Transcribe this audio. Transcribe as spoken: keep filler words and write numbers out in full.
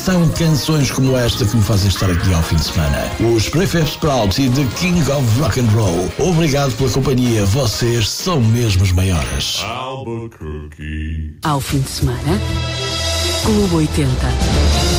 São canções como esta que me fazem estar aqui ao fim de semana. Os Prefab Sprout e The King of Rock and Roll. Obrigado pela companhia, vocês são mesmo os maiores. Ao fim de semana, Clube oitenta.